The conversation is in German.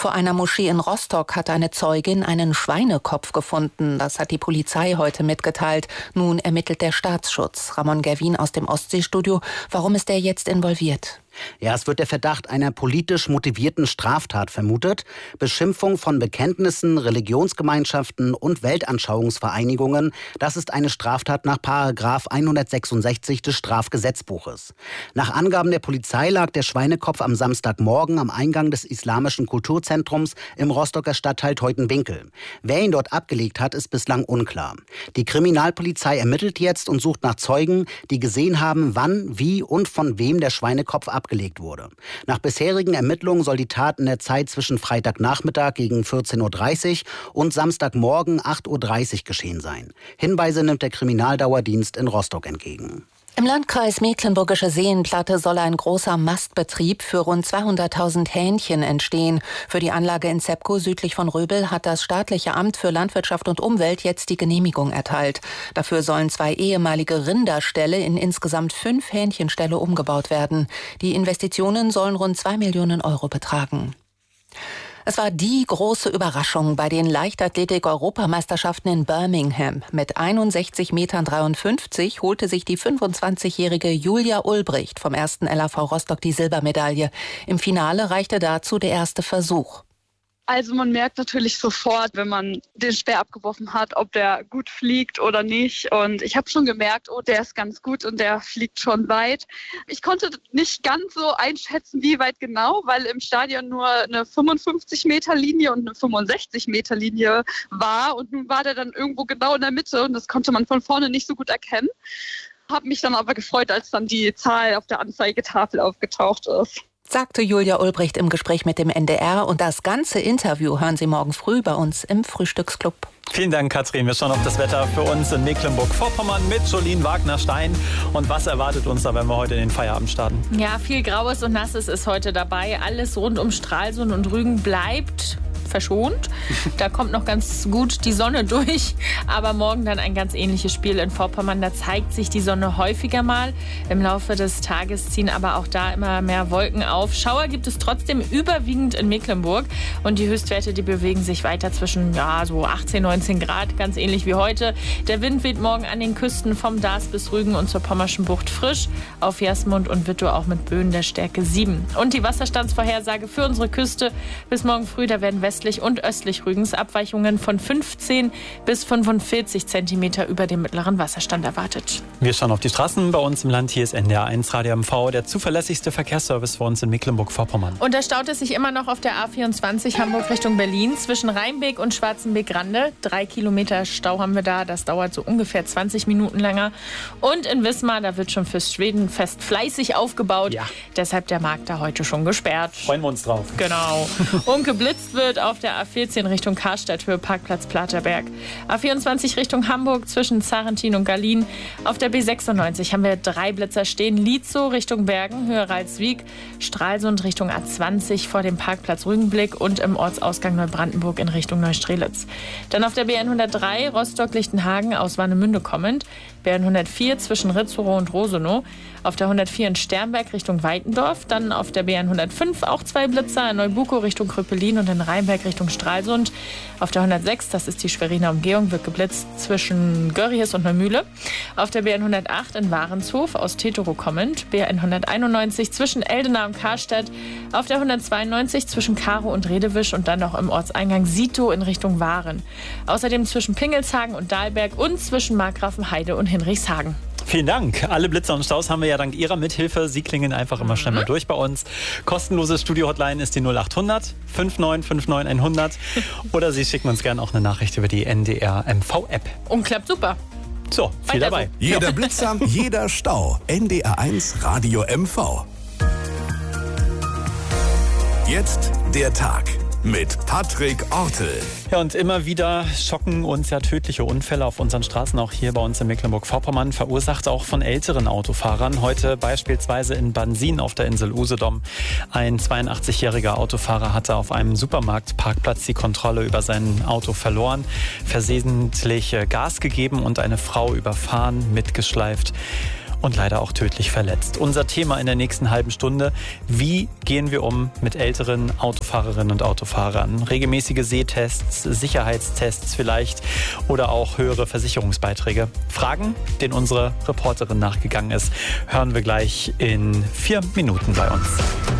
Vor einer Moschee in Rostock hat eine Zeugin einen Schweinekopf gefunden. Das hat die Polizei heute mitgeteilt. Nun ermittelt der Staatsschutz. Ramon Gerwin aus dem Ostseestudio. Warum ist er jetzt involviert? Ja, es wird der Verdacht einer politisch motivierten Straftat vermutet. Beschimpfung von Bekenntnissen, Religionsgemeinschaften und Weltanschauungsvereinigungen, das ist eine Straftat nach § 166 des Strafgesetzbuches. Nach Angaben der Polizei lag der Schweinekopf am Samstagmorgen am Eingang des Islamischen Kulturzentrums im Rostocker Stadtteil Teutoburg. Wer ihn dort abgelegt hat, ist bislang unklar. Die Kriminalpolizei ermittelt jetzt und sucht nach Zeugen, die gesehen haben, wann, wie und von wem der Schweinekopf abgelegt wurde. Nach bisherigen Ermittlungen soll die Tat in der Zeit zwischen Freitagnachmittag gegen 14.30 Uhr und Samstagmorgen 8.30 Uhr geschehen sein. Hinweise nimmt der Kriminaldauerdienst in Rostock entgegen. Im Landkreis Mecklenburgische Seenplatte soll ein großer Mastbetrieb für rund 200.000 Hähnchen entstehen. Für die Anlage in Zepkow südlich von Röbel hat das staatliche Amt für Landwirtschaft und Umwelt jetzt die Genehmigung erteilt. Dafür sollen 2 ehemalige Rinderställe in insgesamt 5 Hähnchenställe umgebaut werden. Die Investitionen sollen rund 2 Millionen Euro betragen. Es war die große Überraschung bei den Leichtathletik-Europameisterschaften in Birmingham. Mit 61,53 Metern holte sich die 25-jährige Julia Ulbricht vom 1. LAV Rostock die Silbermedaille. Im Finale reichte dazu der erste Versuch. Also man merkt natürlich sofort, wenn man den Speer abgeworfen hat, ob der gut fliegt oder nicht. Und ich habe schon gemerkt, oh, der ist ganz gut und der fliegt schon weit. Ich konnte nicht ganz so einschätzen, wie weit genau, weil im Stadion nur eine 55-Meter-Linie und eine 65-Meter-Linie war. Und nun war der dann irgendwo genau in der Mitte und das konnte man von vorne nicht so gut erkennen. Habe mich dann aber gefreut, als dann die Zahl auf der Anzeigetafel aufgetaucht ist. Sagte Julia Ulbricht im Gespräch mit dem NDR. Und das ganze Interview hören Sie morgen früh bei uns im Frühstücksclub. Vielen Dank, Katrin. Wir schauen auf das Wetter für uns in Mecklenburg-Vorpommern mit Jolien Wagner-Stein. Und was erwartet uns da, wenn wir heute in den Feierabend starten? Ja, viel Graues und Nasses ist heute dabei. Alles rund um Stralsund und Rügen bleibt verschont. Da kommt noch ganz gut die Sonne durch. Aber morgen dann ein ganz ähnliches Spiel in Vorpommern. Da zeigt sich die Sonne häufiger mal. Im Laufe des Tages ziehen aber auch da immer mehr Wolken auf. Schauer gibt es trotzdem überwiegend in Mecklenburg. Und die Höchstwerte, die bewegen sich weiter zwischen so 18, 19 Grad. Ganz ähnlich wie heute. Der Wind weht morgen an den Küsten vom Daas bis Rügen und zur Pommerschen Bucht frisch. Auf Jasmund und Wittow auch mit Böen der Stärke 7. Und die Wasserstandsvorhersage für unsere Küste bis morgen früh. Da werden westlich und östlich Rügens Abweichungen von 15 bis 45 Zentimeter über dem mittleren Wasserstand erwartet. Wir schauen auf die Straßen bei uns im Land. Hier ist NDR 1 Radio MV, der zuverlässigste Verkehrsservice für uns in Mecklenburg-Vorpommern. Und da staut es sich immer noch auf der A24 Hamburg Richtung Berlin zwischen Rheinbeek und Schwarzenbeek-Rande. 3 Kilometer Stau haben wir da. Das dauert so ungefähr 20 Minuten länger. Und in Wismar, da wird schon fürs Schwedenfest fleißig aufgebaut. Ja. Deshalb der Markt da heute schon gesperrt. Freuen wir uns drauf. Genau. Und geblitzt wird auf der A14 Richtung Karstadt für Parkplatz Platerberg. A24 Richtung Hamburg zwischen Zarentin und Gallien. Auf der B96 haben wir 3 Blitzer stehen. Lietzow Richtung Bergen, Höhe Ralswiek. Stralsund Richtung A20 vor dem Parkplatz Rügenblick und im Ortsausgang Neubrandenburg in Richtung Neustrelitz. Dann auf der BN103 Rostock-Lichtenhagen aus Warnemünde kommend. BN104 zwischen Ritzerow und Rosenow. Auf der 104 in Sternberg Richtung Weitendorf. Dann auf der BN105 auch 2 Blitzer in Neubukow Richtung Kröpelin und in Rheinberg Richtung Stralsund. Auf der 106, das ist die Schweriner Umgehung, wird geblitzt zwischen Görries und Neumühle. Auf der BN108 in Warenshof aus Teterow kommend. BN191 zwischen Eldena und Karstedt. Auf der 192 zwischen Karow und Redewisch und dann noch im Ortseingang Sito in Richtung Waren. Außerdem zwischen Pingelshagen und Dahlberg und zwischen Markgrafenheide und Hinrichshagen. Vielen Dank. Alle Blitzer und Staus haben wir ja dank Ihrer Mithilfe. Sie klingen einfach immer schnell mal durch bei uns. Kostenlose Studio-Hotline ist die 0800 5959 100. Oder Sie schicken uns gerne auch eine Nachricht über die NDR MV-App. Und klappt super. So, viel dabei. Jeder Blitzer, jeder Stau. NDR 1 Radio MV. Jetzt der Tag mit Patrick Ortel. Ja, und immer wieder schocken uns ja tödliche Unfälle auf unseren Straßen, auch hier bei uns in Mecklenburg-Vorpommern, verursacht auch von älteren Autofahrern. Heute beispielsweise in Bansin auf der Insel Usedom. Ein 82-jähriger Autofahrer hatte auf einem Supermarktparkplatz die Kontrolle über sein Auto verloren, versehentlich Gas gegeben und eine Frau überfahren, mitgeschleift. und leider auch tödlich verletzt. Unser Thema in der nächsten halben Stunde: Wie gehen wir um mit älteren Autofahrerinnen und Autofahrern? Regelmäßige Sehtests, Sicherheitstests vielleicht oder auch höhere Versicherungsbeiträge. Fragen, denen unsere Reporterin nachgegangen ist, hören wir gleich in 4 Minuten bei uns.